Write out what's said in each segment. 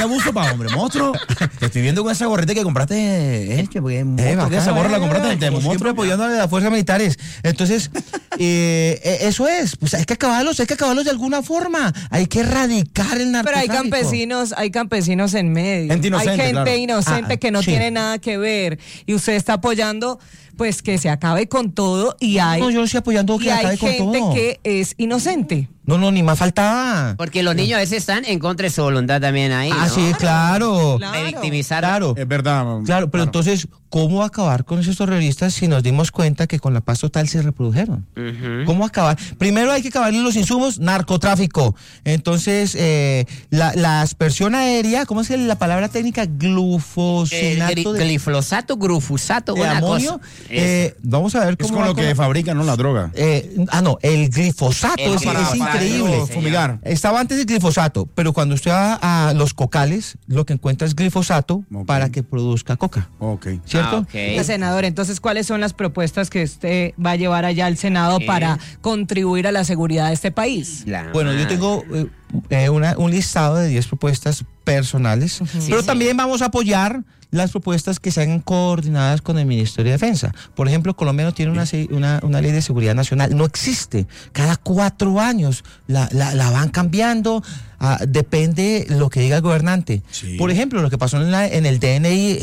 abuso para hombre, monstruo. Te estoy viendo con esa gorrita que compraste, esa gorra la compraste en el monstruo. Siempre apoyando a las fuerzas militares. Entonces, eso es, pues hay que acabarlos de alguna forma. Hay que erradicar el narcotráfico. Pero hay campesinos en medio. Gente inocente, hay gente claro. inocente que no tiene nada que ver. Y usted está apoyando, pues, que se acabe con todo. Y hay, no, yo no estoy apoyando que acabe con todo. hay gente que es inocente. No, ni más faltaba. Porque los niños a veces están en contra de su voluntad también ahí, ¿no? Sí, claro. De victimizar. Claro. Es verdad. Claro, pero entonces, ¿cómo acabar con esos terroristas si nos dimos cuenta que con la paz total se reprodujeron? ¿Cómo acabar? Primero hay que acabarle los insumos, narcotráfico. Entonces, la aspersión aérea, ¿cómo es la palabra técnica? Glufosinato. Glifosato, grufusato, de una amonio. cosa. Vamos a ver Es cómo con lo que fabrican, ¿no? La droga. el glifosato El es increíble. Fumigar. Estaba antes el glifosato, pero cuando usted va a los cocales, lo que encuentra es glifosato para que produzca coca. Ok. ¿Cierto? Senador, entonces, ¿cuáles son las propuestas que usted va a llevar allá al Senado para contribuir a la seguridad de este país? Bueno, yo tengo un listado de 10 propuestas personales, pero también vamos a apoyar las propuestas que se hagan coordinadas con el Ministerio de Defensa. Por ejemplo, Colombia no tiene una ley de seguridad nacional, no existe. Cada 4 años la van cambiando, depende lo que diga el gobernante. Sí. Por ejemplo, lo que pasó en el DNI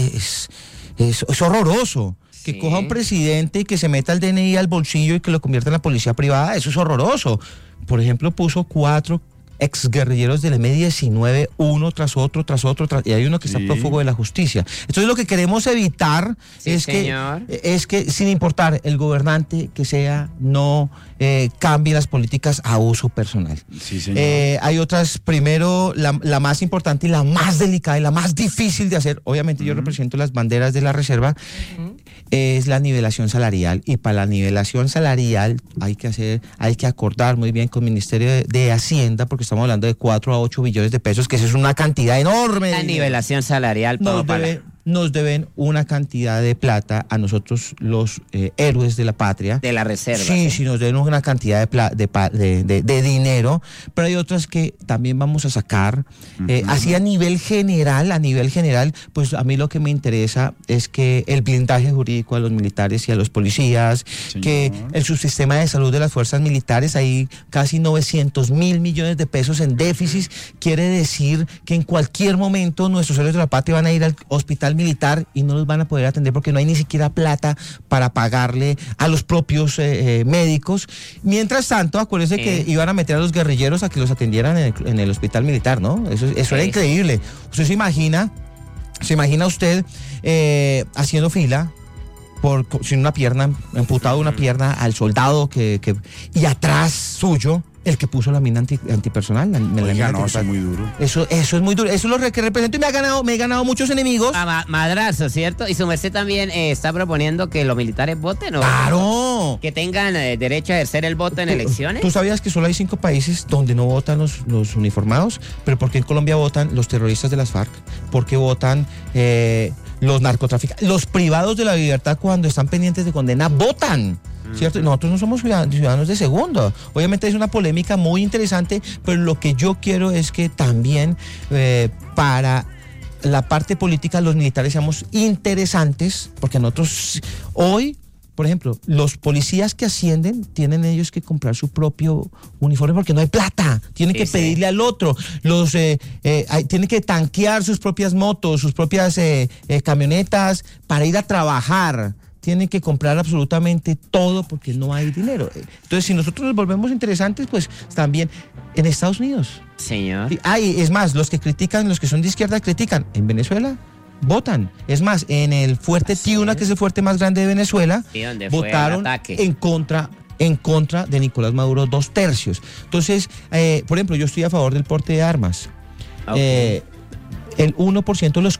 es horroroso. Que coja un presidente y que se meta el DNI al bolsillo y que lo convierta en la policía privada, eso es horroroso. Por ejemplo, puso 4 exguerrilleros del M-19, uno tras otro, y hay uno que está prófugo de la justicia. Entonces lo que queremos evitar es que sin importar el gobernante que sea, no cambie las políticas a uso personal. Sí, señor. Hay otras, primero, la más importante y la más delicada y la más difícil de hacer, obviamente yo represento las banderas de la reserva, es la nivelación salarial, y para la nivelación salarial hay que acordar muy bien con el Ministerio de Hacienda, porque estamos hablando de 4 a 8 billones de pesos, que eso es una cantidad enorme. La nivelación salarial. Nos deben una cantidad de plata a nosotros, los héroes de la patria. De la reserva. Sí, nos deben una cantidad de dinero, pero hay otras que también vamos a sacar. Así a nivel general, pues a mí lo que me interesa es que el blindaje jurídico a los militares y a los policías, que el subsistema de salud de las fuerzas militares, hay casi 900.000 millones de pesos en déficit, quiere decir que en cualquier momento nuestros héroes de la patria van a ir al hospital militar y no los van a poder atender porque no hay ni siquiera plata para pagarle a los propios médicos. Mientras tanto, acuérdense que iban a meter a los guerrilleros a que los atendieran en el hospital militar, ¿no? Eso era increíble. Usted se imagina usted haciendo fila sin una pierna, amputado una pierna al soldado y atrás suyo el que puso la mina antipersonal. Eso es muy duro. Eso es muy duro. Eso es lo que represento y me he ganado muchos enemigos. Madrazo, ¿cierto? Y su merced también está proponiendo que los militares voten, ¿o? ¡Claro! Que tengan derecho a ejercer el voto en elecciones. ¿Tú sabías que solo hay 5 países donde no votan los uniformados? ¿Pero por qué en Colombia votan los terroristas de las FARC? ¿Por qué votan los narcotraficantes? Los privados de la libertad, cuando están pendientes de condena, votan. ¿Cierto? Nosotros no somos ciudadanos de segundo. Obviamente es una polémica muy interesante, pero lo que yo quiero es que también para la parte política los militares seamos interesantes, porque nosotros hoy, por ejemplo, los policías que ascienden tienen ellos que comprar su propio uniforme porque no hay plata, tienen que pedirle al otro, tienen que tanquear sus propias motos, sus propias camionetas para ir a trabajar. Tienen que comprar absolutamente todo porque no hay dinero. Entonces, si nosotros nos volvemos interesantes, pues también en Estados Unidos. Señor. Es más, los que son de izquierda critican. En Venezuela votan. Es más, en el fuerte Tiuna, que es el fuerte más grande de Venezuela, votaron en contra de Nicolás Maduro 2/3. Entonces, por ejemplo, yo estoy a favor del porte de armas. El 1% de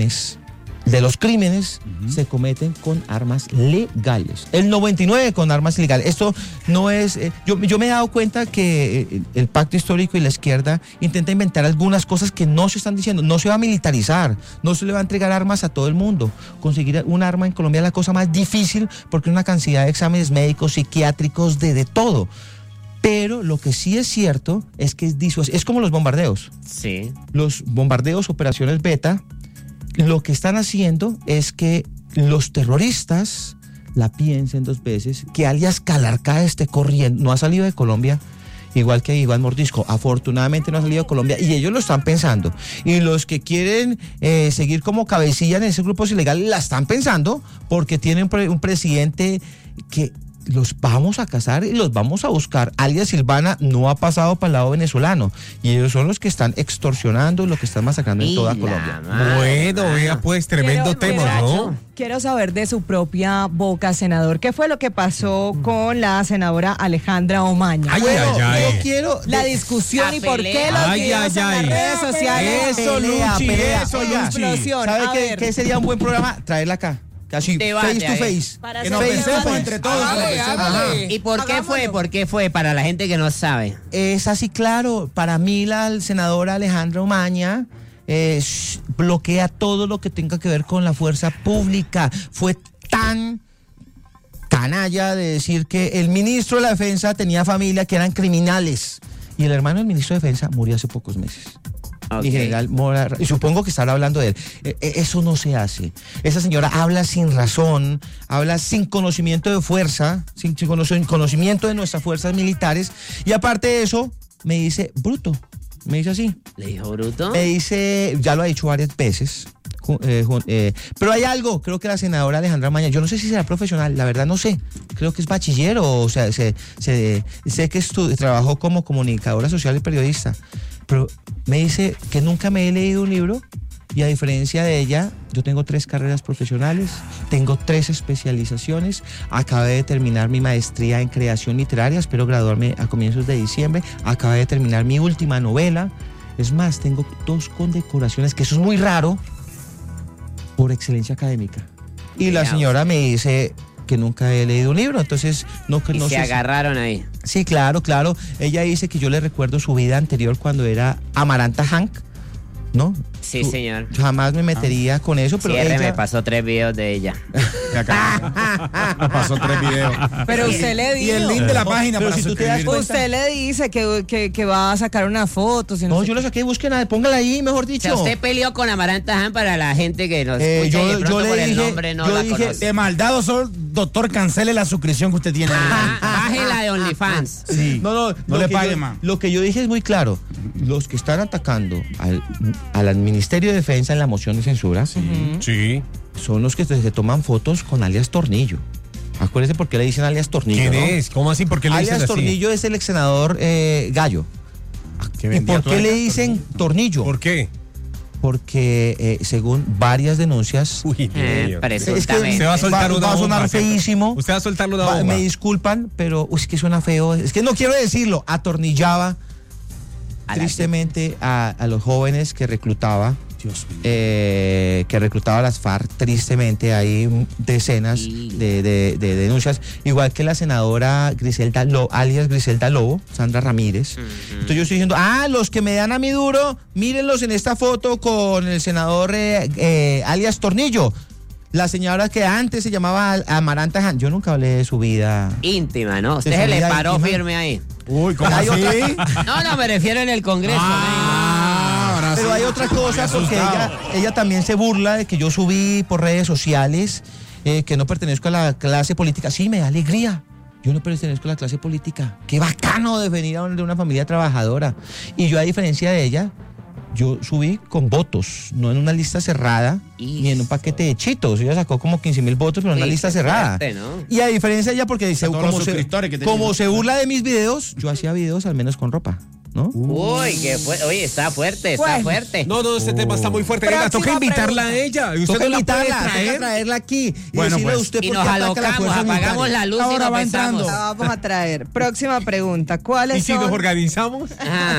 los crímenes se cometen con armas legales. El 99% con armas ilegales. Esto no es... yo me he dado cuenta que el pacto histórico y la izquierda intenta inventar algunas cosas que no se están diciendo. No se va a militarizar, no se le va a entregar armas a todo el mundo. Conseguir un arma en Colombia es la cosa más difícil porque hay una cantidad de exámenes médicos, psiquiátricos, de todo. Pero lo que sí es cierto es que es como los bombardeos. Sí. Los bombardeos, operaciones beta, lo que están haciendo es que los terroristas la piensen dos veces, que alias Calarcá esté corriendo, no ha salido de Colombia, igual que Iván Mordisco, afortunadamente no ha salido de Colombia, y ellos lo están pensando. Y los que quieren seguir como cabecilla en esos grupos ilegales la están pensando, porque tienen un presidente que los vamos a cazar y los vamos a buscar. Alias Silvana no ha pasado para el lado venezolano, y ellos son los que están extorsionando, los que están masacrando en toda Colombia. Bueno, vea pues, tremendo tema, ¿no? Quiero saber de su propia boca, senador, ¿qué fue lo que pasó con la senadora Alejandra Omaña? Ay, Bueno, ay, ay. Yo quiero la discusión La y por qué pelea. los Ay, videos ay, en ay. las redes sociales. Eso, Luchi, eso, Oiga, Luchi. explosión. ¿Sabe A ver. qué sería un buen programa? Traerla acá. Casi Debate face to ahí. face. Para Que hacer nos un pensemos debate. entre todos. Hágale, hágale. ¿Y por qué fue? Hagámoslo. ¿Por qué fue? Para la gente que no sabe. Es así, claro. Para mí, la senadora Alejandra Omaña bloquea todo lo que tenga que ver con la fuerza pública. Fue tan canalla de decir que el ministro de la Defensa tenía familia que eran criminales. Y el hermano del ministro de Defensa murió hace pocos meses. Ok. Y general Mora, y supongo que estará hablando de él. Eso no se hace. Esa señora habla sin razón, habla sin conocimiento de fuerza, sin conocimiento de nuestras fuerzas militares, y aparte de eso, me dice bruto. Me dice así. ¿Le dijo bruto? Me dice, ya lo ha dicho varias veces. Pero hay algo, creo que la senadora Alejandra Maña, yo no sé si será profesional, la verdad no sé, creo que es bachiller o sea, sé que trabajó como comunicadora social y periodista, pero me dice que nunca me he leído un libro, y a diferencia de ella, yo tengo 3 carreras profesionales, tengo 3 especializaciones, acabé de terminar mi maestría en creación literaria, espero graduarme a comienzos de diciembre, acabé de terminar mi última novela, es más, tengo 2 condecoraciones, que eso es muy raro, por excelencia académica. Y la señora me dice que nunca he leído un libro, entonces no Y sé se agarraron ahí. Sí, claro. Ella dice que yo le recuerdo su vida anterior cuando era Amaranta Hank, ¿no? Sí, señor. Jamás me metería con eso, pero Cierre, ella... me pasó 3 videos de ella. Me pasó 3 videos. Pero usted le Y el dijo. link de la página pero para si tú te das suscribirte. cuenta- Usted le dice que va a sacar una foto. Si no No, sé yo la saqué, búsquenla, póngala ahí, mejor O dicho. sea, usted peleó con Amaranta Han para la gente que nos escucha y de pronto le por el dije- nombre no yo la dije, conoce. De maldad, doctor, cancele la suscripción que usted tiene. Bájela de OnlyFans. Sí. No No le que pague yo- más. Lo que yo dije es muy claro. Los que están atacando al Ministerio de Defensa en la moción de censura Sí. son los que se toman fotos con alias Tornillo. Acuérdense por qué le dicen alias Tornillo. ¿Quién ¿no? es? ¿Cómo así? ¿Por qué le dicen Alias así? Tornillo es el ex senador Gallo. Que ¿Y vendía por qué le tuercas, dicen Tornillo? ¿Por qué? Porque según varias denuncias, Uy, Dios. es Presuntamente. Se va a soltar una va a sonar bomba. feísimo. Usted va a soltar una bomba. Me disculpan, pero es que suena feo. Es que no quiero decirlo. Atornillaba A la- tristemente a los jóvenes que reclutaba. Dios mío. Que reclutaba a las FARC. Tristemente hay decenas Y- de denuncias, igual que la senadora alias Griselda Lobo, Sandra Ramírez. Entonces yo estoy diciendo, los que me dan a mí duro, mírenlos en esta foto con el senador alias Tornillo. La señora que antes se llamaba Amaranta Han. Yo nunca hablé de su vida. Íntima, ¿no? Usted De se su le vida paró íntima. firme ahí. Uy, ¿cómo Hay así? No, me refiero en el Congreso. Ahora Pero sí. hay otra cosa, Estoy porque asustado. ella también se burla de que yo subí por redes sociales que no pertenezco a la clase política. Sí, me da alegría. Yo no pertenezco a la clase política. Qué bacano de venir de una familia trabajadora. Y yo, a diferencia de ella, yo subí con votos, no en una lista cerrada, ni en un paquete de chitos. Ella sacó como 15,000 votos, pero en una Uy, lista qué cerrada. fuerte, ¿no? Y a diferencia de ella, porque dice, A todos los suscriptores que tenía. como se burla de mis videos, yo hacía videos al menos con ropa, ¿no? Uy, oye, está fuerte, está Bueno. fuerte. No, este tema está muy fuerte. Venga, Próxima toca invitarla pregunta. a ella. ¿Y usted Toca no la puede invitarla, traer? toca traerla aquí y Bueno, decirle pues. a usted Y por nos qué ataca las alocamos, fuerzas apagamos militares. la luz Ahora y nos va besamos. entrando. La vamos a traer. Próxima pregunta. ¿Cuáles ¿Y si nos son? organizamos? Ajá.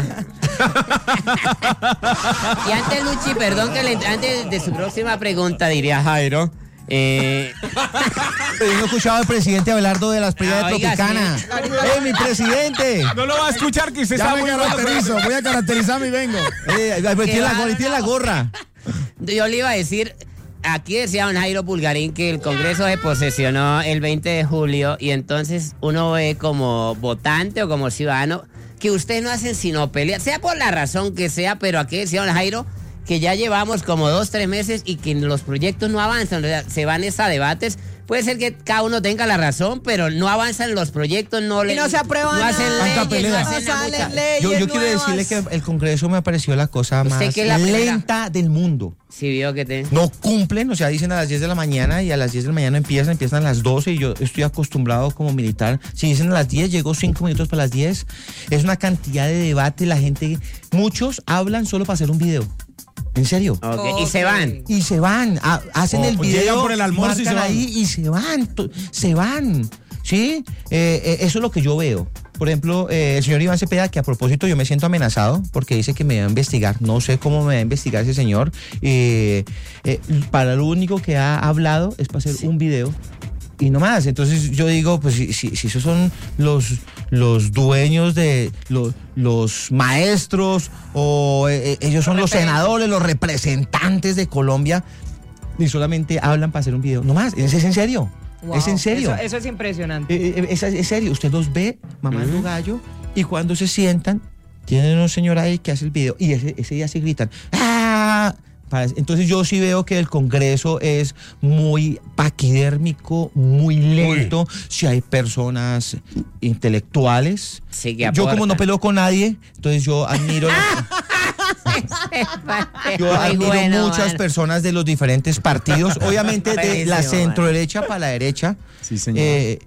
Y antes, Luchi, perdón que antes de su próxima pregunta, diría Jairo. Yo no he escuchado al presidente Abelardo de las playas de Oiga, Tropicana. sí. Mi presidente! No lo va a escuchar, que usted Ya está me muy caracterizo, voy a caracterizarme y vengo. Tiene la gorra. Yo le iba a decir, aquí decía don Jairo Pulgarín que el Congreso se posesionó el 20 de julio y entonces uno ve como votante o como ciudadano que ustedes no hacen sino pelear, sea por la razón que sea, pero aquí decía don Jairo que ya llevamos como 2-3 meses y que los proyectos no avanzan, o sea, se van a debates. Puede ser que cada uno tenga la razón, pero no avanzan los proyectos, no se aprueban, no hacen leyes, no hacen salen leyes. Yo quiero decirle que el Congreso me pareció la cosa más lenta del mundo. Sí, vio que no cumplen, o sea, dicen a las 10 de la mañana y a las 10 de la mañana empiezan a las 12 y yo estoy acostumbrado como militar. Si dicen a las 10, llegó 5 minutos para las 10. Es una cantidad de debate, la gente, muchos hablan solo para hacer un video. ¿En serio? Okay. Y se van. Y se van, hacen el video, llegan por el almuerzo y se van. ahí y se van, ¿sí? Eso es lo que yo veo. Por ejemplo, el señor Iván Cepeda, que a propósito yo me siento amenazado porque dice que me va a investigar. No sé cómo me va a investigar ese señor. Para lo único que ha hablado es para hacer un video y no más. Entonces yo digo, pues si esos son los dueños de los maestros o ellos son los senadores, los representantes de Colombia y solamente hablan para hacer un video. No más, ¿es en serio? Wow, es en serio. Eso es impresionante. Es serio. Usted los ve mamando gallo y cuando se sientan tienen un señor ahí que hace el video y ese día se gritan ¡ah! Entonces yo sí veo que el Congreso es muy paquidérmico, muy lento. Si hay personas intelectuales, sí, que yo como no peleo con nadie, entonces yo admiro muchas personas de los diferentes partidos, obviamente de la centro derecha para la derecha. Sí, señor.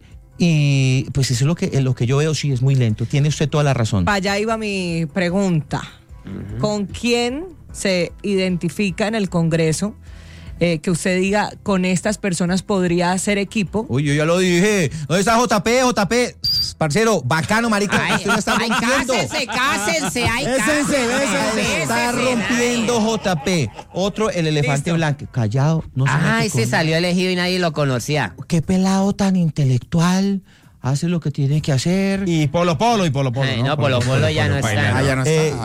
Y pues eso es lo que yo veo, sí, es muy lento. Tiene usted toda la razón. Para allá iba mi pregunta. ¿Con quién se identifica en el Congreso que usted diga con estas personas podría hacer equipo? Uy, yo ya lo dije. ¿Dónde está JP? Parcero, bacano, marica. Ay, usted no está rompiendo. Cásense, Está rompiendo JP. Otro, el elefante blanco. Callado. No se ese salió elegido y nadie lo conocía. Qué pelado tan intelectual. Hace lo que tiene que hacer. Y Polo. Ay, no, Polo ya no está. Ya no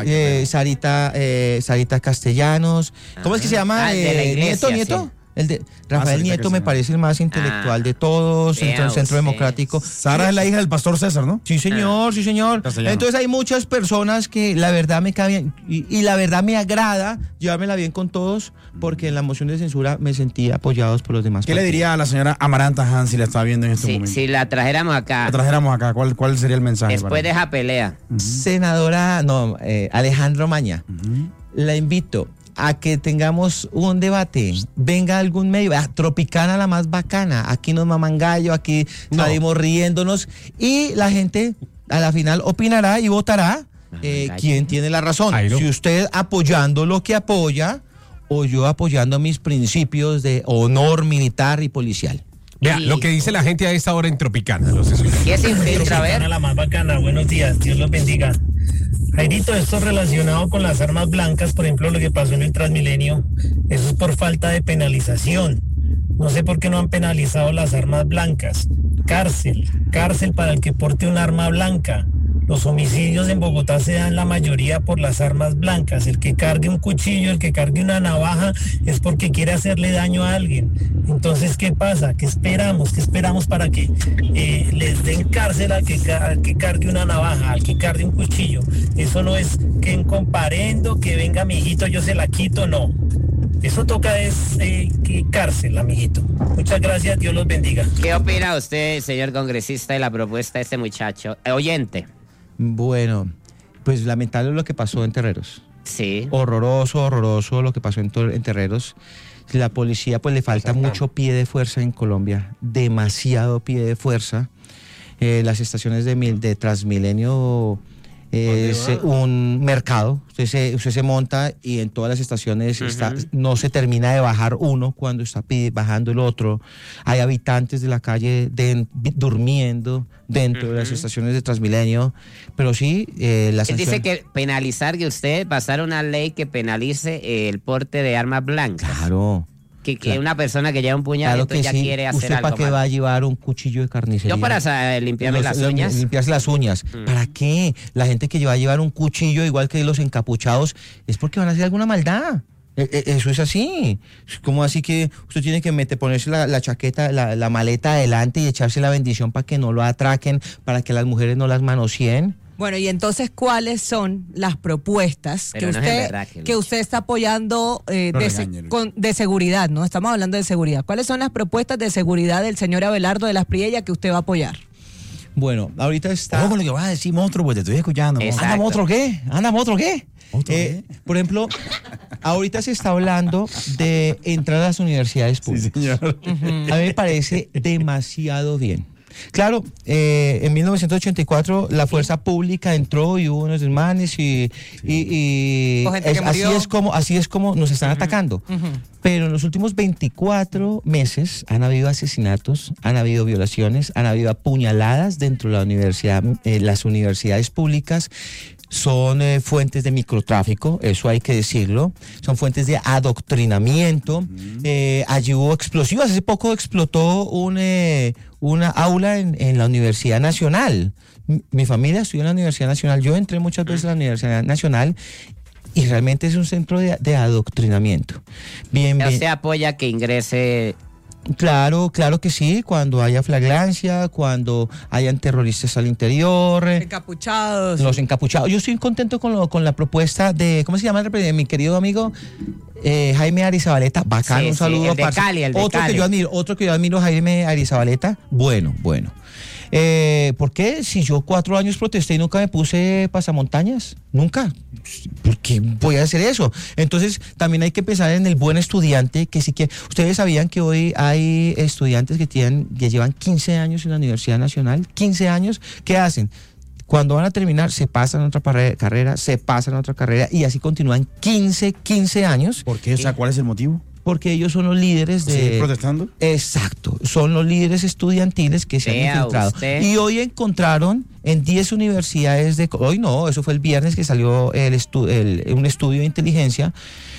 está. Sarita Castellanos. ¿Cómo es que se llama? De la iglesia, Nieto. Sí. El de Rafael Nieto me parece el más intelectual de todos, Centro Democrático. Sara es la hija del pastor César, ¿no? Sí, señor, sí, señor. Castellano. Entonces hay muchas personas que la verdad me caen y la verdad me agrada llevármela bien con todos porque en la moción de censura me sentí apoyados por los demás. ¿Qué le diría a la señora Amaranta Hans si la está viendo en este momento? Si la trajéramos acá. ¿Cuál sería el mensaje? Después de esa pelea. Senadora, Alejandro Maña, la invito a que tengamos un debate, venga algún medio, Tropicana la más bacana, aquí nos maman gallo, aquí salimos riéndonos y la gente a la final opinará y votará quién tiene la razón. Si usted apoyando lo que apoya o yo apoyando mis principios de honor militar y policial. Vea, lo que dice la gente a esta hora en Tropicana. ¿Qué se infiltra? A ver. La más bacana, buenos días, Dios los bendiga. Jairito, esto relacionado con las armas blancas, por ejemplo, lo que pasó en el Transmilenio, eso es por falta de penalización. No sé por qué no han penalizado las armas blancas. Cárcel para el que porte un arma blanca. Los homicidios en Bogotá se dan la mayoría por las armas blancas. El que cargue un cuchillo, el que cargue una navaja, es porque quiere hacerle daño a alguien. Entonces, ¿qué pasa? ¿Qué esperamos? Para que les den cárcel al que cargue una navaja, al que cargue un cuchillo? Eso no es que en comparendo, que venga amiguito, yo se la quito, no. Eso toca que cárcel, amiguito. Muchas gracias, Dios los bendiga. ¿Qué opina usted, señor congresista, de la propuesta de este muchacho? Oyente. Bueno, pues lamentable lo que pasó en Terreros. Sí. Horroroso lo que pasó en Terreros. La policía pues le falta mucho pie de fuerza en Colombia, demasiado pie de fuerza. Las estaciones de Transmilenio es un mercado. Usted se monta y en todas las estaciones no se termina de bajar uno cuando está bajando el otro. Hay habitantes de la calle durmiendo dentro de las estaciones de Transmilenio. Pero sí, la sanción... Dice que penalizar, que usted pasara una ley que penalice el porte de armas blancas. Claro. Que una persona que lleva un puñal claro ya quiere hacer ¿Usted algo para qué va a llevar un cuchillo de carnicería? Yo para limpiarme las uñas. Limpiarse las uñas. ¿Para qué? La gente que va a llevar un cuchillo, igual que los encapuchados, es porque van a hacer alguna maldad. Eso es así. ¿Cómo así que usted tiene que ponerse la chaqueta, la maleta adelante y echarse la bendición para que no lo atraquen, para que las mujeres no las manoseen? Bueno, y entonces, ¿cuáles son las propuestas Pero no es verdad que usted está apoyando de seguridad, ¿no? Estamos hablando de seguridad. ¿Cuáles son las propuestas de seguridad del señor Abelardo de las Priella que usted va a apoyar? Bueno, ahorita está... Ojo con lo que vas a decir, monstruo, pues te estoy escuchando. Exacto. ¿Anda monstruo qué? ¿Monstruo qué? Por ejemplo, ahorita se está hablando de entrar a las universidades públicas. Sí, señor. A mí me parece demasiado bien. Claro, en 1984 la fuerza pública entró y hubo unos desmanes y así es como nos están atacando. Pero en los últimos 24 meses han habido asesinatos, han habido violaciones, han habido apuñaladas dentro de la universidad, las universidades públicas. Son fuentes de microtráfico, eso hay que decirlo. Son fuentes de adoctrinamiento. Allí hubo explosivos. Hace poco explotó una aula en la Universidad Nacional. Mi familia estudió en la Universidad Nacional. Yo entré muchas veces a la Universidad Nacional y realmente es un centro de adoctrinamiento. Bien. ¿Usted apoya que ingrese? Claro que sí, cuando haya flagrancia, cuando hayan terroristas al interior. Encapuchados. Los encapuchados. Yo estoy contento con la propuesta de, ¿cómo se llama mi querido amigo? Jaime Arizabaleta. Bacán, Sí, un saludo. el de Cali, el de Cali. Otro que yo admiro, Jaime Arizabaleta. Bueno. ¿Por qué? Si yo 4 años protesté y nunca me puse pasamontañas, nunca. ¿Por qué voy a hacer eso? Entonces, también hay que pensar en el buen estudiante, que sí que... Ustedes sabían que hoy hay estudiantes que llevan 15 años en la Universidad Nacional, 15 años, ¿qué hacen? Cuando van a terminar, se pasan a otra carrera, se pasan a otra carrera y así continúan 15 años. ¿Por qué? O sea, ¿cuál es el motivo? Porque ellos son los líderes de... ¿Seguir protestando? Exacto, son los líderes estudiantiles que se han infiltrado. Usted. Y hoy encontraron en 10 universidades hoy no, eso fue el viernes que salió un estudio de inteligencia,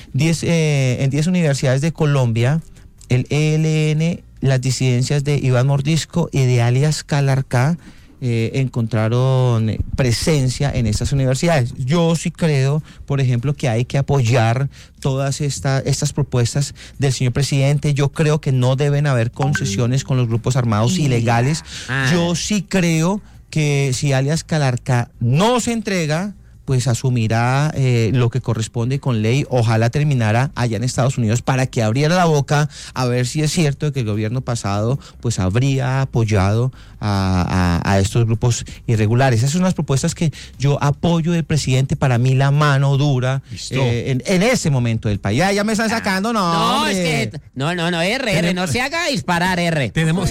en 10 universidades de Colombia, el ELN, las disidencias de Iván Mordisco y de alias Calarcá, encontraron presencia en estas universidades. Yo sí creo, por ejemplo, que hay que apoyar todas estas propuestas del señor presidente. Yo creo que no deben haber concesiones con los grupos armados ilegales. Yo sí creo que si alias Calarcá no se entrega, pues asumirá lo que corresponde con ley. Ojalá terminara allá en Estados Unidos para que abriera la boca a ver si es cierto que el gobierno pasado pues habría apoyado a estos grupos irregulares. Esas son las propuestas que yo apoyo del presidente. Para mí la mano dura en ese momento del país. Ya me están sacando, No, es que... No, R, no se haga disparar, R. Tenemos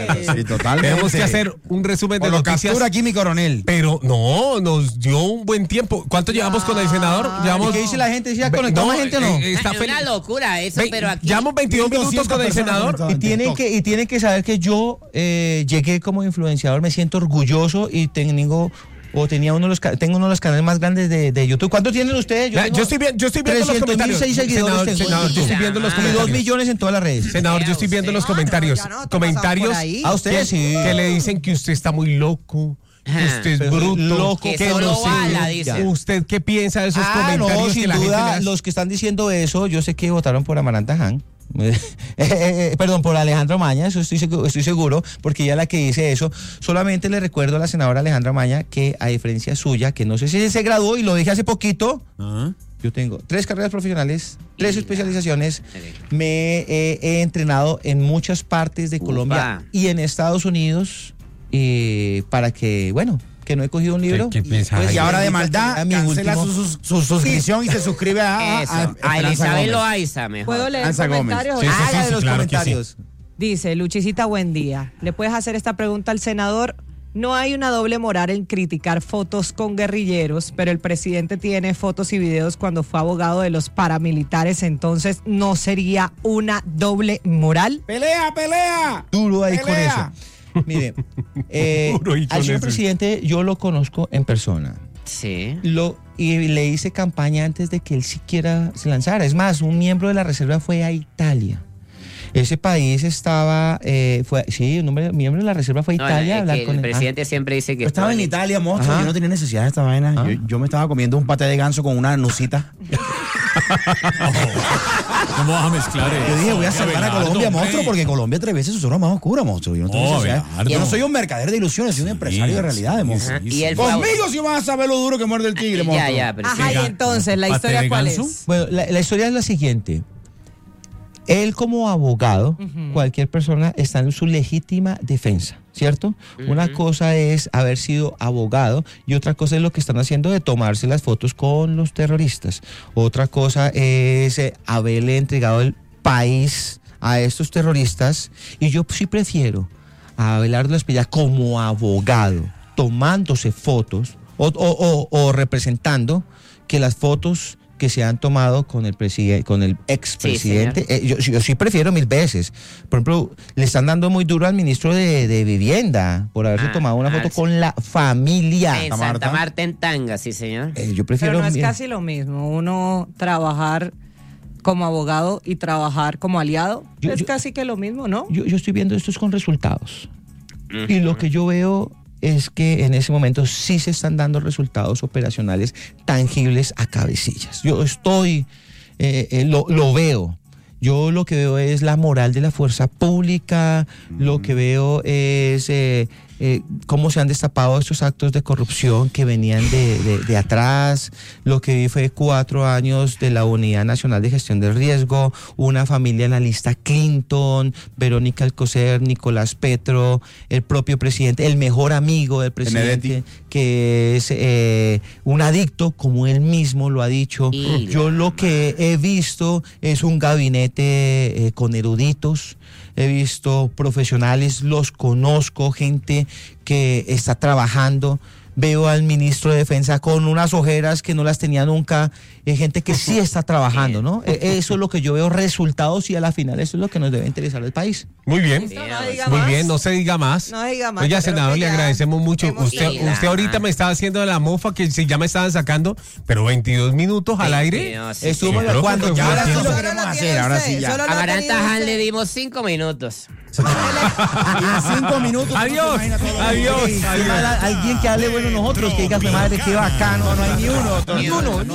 que hacer un resumen de noticias. Captura aquí, mi coronel. Pero no, nos dio un buen tiempo. ¿Cuánto llevamos con el senador? ¿Qué dice la gente? ¿Sí ha conectado más gente o no? Es una locura eso, pero aquí... Llevamos 22 minutos con el senador. Y tienen que saber que yo llegué como influenciador, me siento orgulloso y tengo uno de los canales más grandes de YouTube. ¿Cuántos tienen ustedes? Yo estoy viendo los comentarios. 306 seguidores. Senador, yo estoy viendo los Y comentarios. 2 millones en todas las redes. Senador, yo estoy viendo los comentarios. Comentarios A ustedes sí. que le dicen que usted está muy loco, que usted es bruto, loco, que solo no sé. bala, dice. ¿Usted qué piensa de esos comentarios no, sin que la gente le duda, hace? los que están diciendo eso, yo sé que votaron por Amaranta Han. Perdón, por Alejandra Maña, eso estoy seguro, porque ella es la que dice eso. Solamente le recuerdo a la senadora Alejandra Maña que, a diferencia suya, que no sé si se graduó y lo dije hace poquito, yo tengo 3 carreras profesionales, 3 especializaciones, me he entrenado en muchas partes de Colombia y en Estados Unidos, para que, bueno, que no he cogido un libro. ¿Qué piensa? Y ahora de maldad, a mi cancela último- su suscripción y se suscribe a Elizabeth Loaiza, mejor. ¿Puedo leer Anza Gómez. comentarios? Sí, Haga de los claro que comentarios. Dice Luchicita, buen día. ¿Le puedes hacer esta pregunta al senador? No hay una doble moral en criticar fotos con guerrilleros, pero el presidente tiene fotos y videos cuando fue abogado de los paramilitares, entonces ¿no sería una doble moral? ¡Pelea! Duro ahí con Pelea. eso. Mire, Duro ahí con al señor eso. presidente yo lo conozco en persona. Sí. Y le hice campaña antes de que él siquiera se lanzara. Es más, un miembro de la reserva fue a Italia. Ese país estaba, un miembro de la reserva fue a Italia a hablar con el él. presidente siempre dice que... Yo estaba en Italia, monstruo, Ajá. yo no tenía necesidad de esta vaina. Yo me estaba comiendo un paté de ganso con una nucita. ¿Cómo vas a mezclar eso? Yo dije, voy a salvar a Colombia, monstruo, porque Colombia 3 veces su zona más oscura, monstruo. Yo no, tengo necesidad. Yo no soy un mercader de ilusiones, soy un empresario de realidades, monstruo. Y él Conmigo sí vas a saber lo duro que muerde el tigre, monstruo. pero Ajá, y entonces, ¿la historia cuál es? Bueno, la historia es la siguiente. Él como abogado, cualquier persona está en su legítima defensa, ¿cierto? Una cosa es haber sido abogado y otra cosa es lo que están haciendo de tomarse las fotos con los terroristas. Otra cosa es haberle entregado el país a estos terroristas, y yo sí prefiero a Abelardo Lasprilla como abogado tomándose fotos o representando que las fotos que se han tomado con el expresidente. Yo sí prefiero 1000 veces. Por ejemplo, le están dando muy duro al ministro de Vivienda por haberse tomado una foto con la familia. En Santa Marta, en Tanga, sí, señor. Yo prefiero... Pero no es casi lo mismo. Uno trabajar como abogado y trabajar como aliado es casi que lo mismo, ¿no? Yo estoy viendo esto con resultados. Y lo que yo veo es que en ese momento sí se están dando resultados operacionales tangibles a cabecillas. Yo estoy, lo veo. Yo lo que veo es la moral de la fuerza pública, lo que veo es cómo se han destapado estos actos de corrupción que venían de atrás. Lo que vi fue 4 años de la Unidad Nacional de Gestión del Riesgo, una familia en la lista Clinton, Verónica Alcocer, Nicolás Petro, el propio presidente, el mejor amigo del presidente, que es un adicto, como él mismo lo ha dicho. Yo lo que he visto es un gabinete con eruditos. He visto profesionales, los conozco, gente que está trabajando. Veo al ministro de Defensa con unas ojeras que no las tenía nunca. Gente que sí está trabajando, ¿no? Eso es lo que yo veo, resultados, y a la final eso es lo que nos debe interesar al país. Muy bien, muy bien, no se diga más. No diga más. Oiga, senador, le agradecemos mucho. Usted ahorita me estaba haciendo de la mofa que ya me estaban sacando, pero 22 minutos al aire. Estuvo cuando ya ahora sí lo queremos hacer, ahora sí ya. A Baranta Han le dimos 5 minutos. Y en 5 minutos. Adiós, adiós. Alguien que hable bueno nosotros, que diga, madre, qué bacano. No hay ni uno. Ni uno.